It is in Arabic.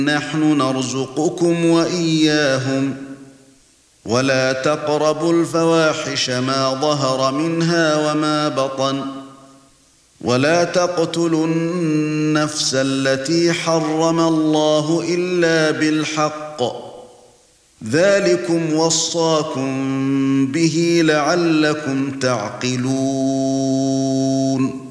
نحن نرزقكم وإياهم ولا تقربوا الفواحش ما ظهر منها وما بطن ولا تقتلوا النفس التي حرم الله إلا بالحق ذلكم وصاكم به لعلكم تعقلون